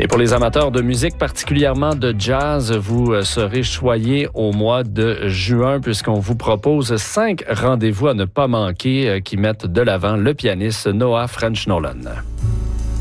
Et pour les amateurs de musique, particulièrement de jazz, vous serez choyés au mois de juin puisqu'on vous propose 5 rendez-vous à ne pas manquer qui mettent de l'avant le pianiste Noah French Nolan.